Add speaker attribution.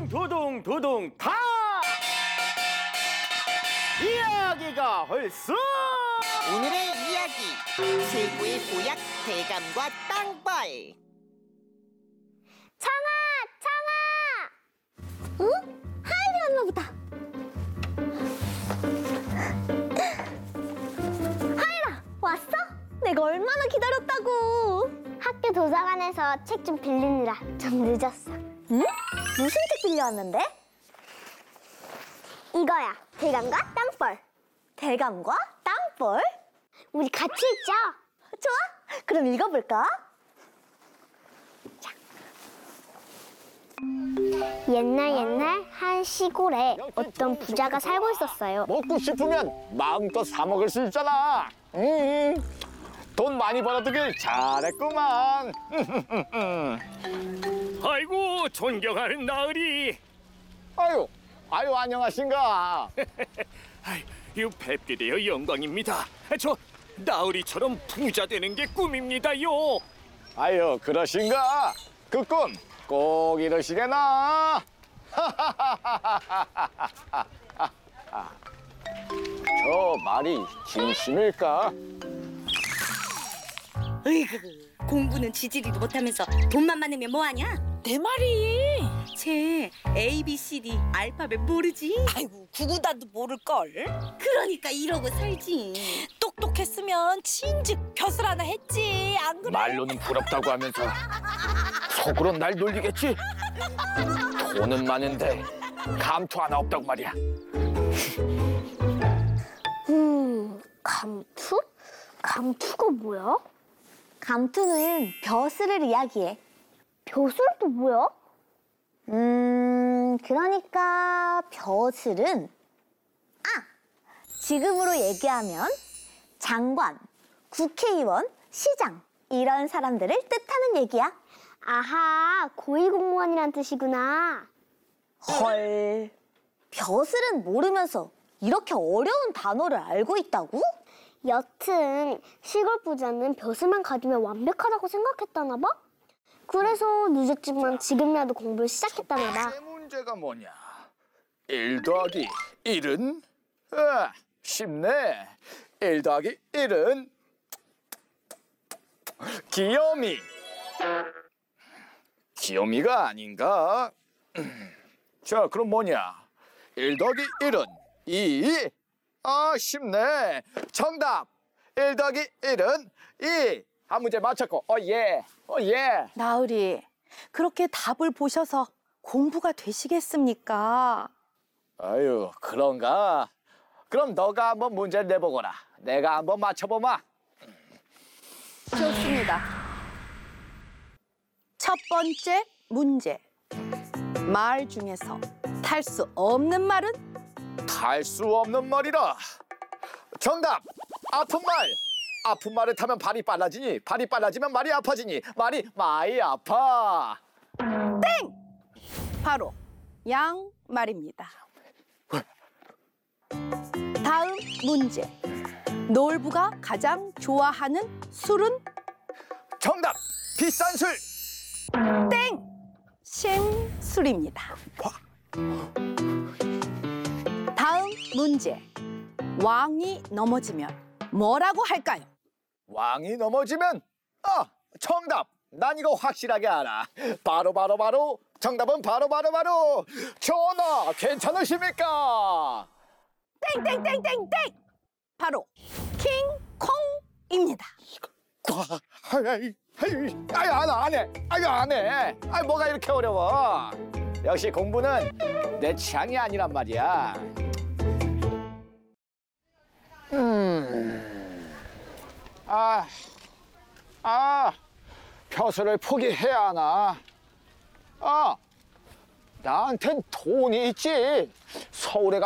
Speaker 1: 두둥 다 이야기가 헐수.
Speaker 2: 오늘의 이야기 최고의 보약 대감과 땅벌.
Speaker 3: 청아! 청아! 응? 하율이 왔나 보다. 하율아, 왔어? 내가 얼마나 기다렸다고. 학교 도서관에서 책 좀 빌리느라 좀 늦었어. 응? 무슨 책 빌려왔는데? 이거야, 대감과 땅벌. 대감과 땅벌? 우리 같이 읽자. 좋아, 그럼 읽어볼까? 옛날 한 시골에 어떤 부자가 살고 있었어요.
Speaker 4: 먹고 싶으면 마음껏 사 먹을 수 있잖아. 돈 많이 벌어두길 잘했구만.
Speaker 1: 아이고 존경하는 나으리.
Speaker 4: 아유 안녕하신가.
Speaker 1: 아유, 뵙게 되어 영광입니다. 저 나으리처럼 부자 되는 게 꿈입니다요.
Speaker 4: 아유 그러신가. 그 꿈 꼭 이루시게나. 저 말이 진심일까?
Speaker 5: 으이그, 공부는 지지리도 못하면서 돈만 많으면 뭐하냐?
Speaker 6: 내 말이.
Speaker 5: 쟤 A, B, C, D 알파벳 모르지?
Speaker 6: 아이고 구구단도 모를걸.
Speaker 5: 그러니까 이러고 살지.
Speaker 6: 똑똑했으면 진즉 벼슬 하나 했지. 안 그래?
Speaker 4: 말로는 부럽다고 하면서 속으로 날 놀리겠지? 돈은 많은데 감투 하나 없다고 말이야.
Speaker 3: 감투? 감투가 뭐야? 감투는 벼슬을 이야기해. 벼슬도 뭐야? 그러니까 벼슬은 지금으로 얘기하면 장관, 국회의원, 시장 이런 사람들을 뜻하는 얘기야. 아하, 고위공무원이란 뜻이구나. 헐, 벼슬은 모르면서 이렇게 어려운 단어를 알고 있다고? 여튼 시골 부자는 벼슬만 가지면 완벽하다고 생각했다나 봐. 그래서 늦었지만 지금이라도 공부를 시작했다나 봐.
Speaker 4: 제 문제가 뭐냐? 1 더하기 1은? 쉽네. 1 더하기 1은 귀요미. 귀요미가 아닌가? 자, 그럼 뭐냐? 1 더하기 1은 2. 쉽네. 정답. 1 더하기 1은 2. 한 문제 맞췄고. 예.
Speaker 6: 나으리, 그렇게 답을 보셔서 공부가 되시겠습니까?
Speaker 4: 아유, 그런가? 그럼 너가 한번 문제를 내보거라. 내가 한번 맞춰보마.
Speaker 6: 좋습니다. 첫 번째 문제. 말 중에서 탈 수 없는 말은?
Speaker 4: 탈 수 없는 말이라. 정답. 아픈 말. 아픈 말을 타면 발이 빨라지니, 발이 빨라지면 말이 아파지니, 말이 많이 아파.
Speaker 6: 땡! 바로 양말입니다. 다음 문제. 놀부가 가장 좋아하는 술은?
Speaker 4: 정답. 비싼 술.
Speaker 6: 땡! 심술입니다. 다음 문제. 왕이 넘어지면 뭐라고 할까요?
Speaker 4: 왕이 넘어지면 정답. 난 이거 확실하게 알아. 바로 정답은 바로 전하 괜찮으십니까?
Speaker 6: 땡땡땡땡땡! 바로 킹콩입니다.
Speaker 4: 안 해. 뭐가 이렇게 어려워. 역시 공부는 내 취향이 아니란 말이야. 벼슬을 포기해야 하나? 나한텐 돈이 있지. 서울에 가